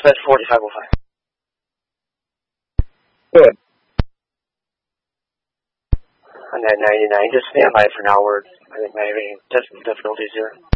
Southwest 4505. Good. On that 99, just stand by for now. I think we're having technical difficulties here.